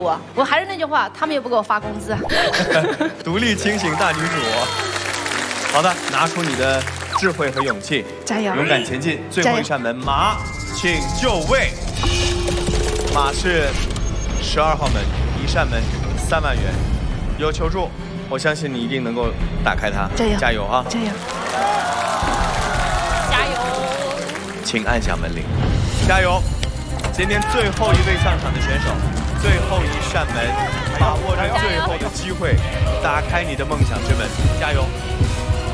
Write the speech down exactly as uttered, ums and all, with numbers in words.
我我还是那句话，他们也不给我发工资。 独立清醒大女主。好的，拿出你的智慧和勇气， 加油， 勇敢前进。最后一扇门，马，请就位。马是十二号门，一扇门三万元，有求助，我相信你一定能够打开它。 加油， 加油啊！ 加油， 加油！ 请按响门铃，加油！今天最后一位上场的选手，最后一扇门，把握着最后的机会，打开你的梦想之门，加油！